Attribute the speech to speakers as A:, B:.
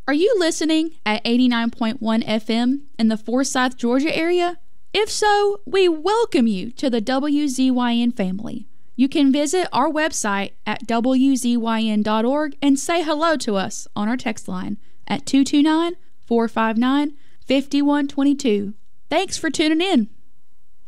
A: Are you listening at 89.1 FM in the Forsyth, Georgia area? If so, we welcome you to the WZYN family. You can visit our website at wzyn.org and say hello to us on our text line at 229-459-5122. Thanks for tuning in.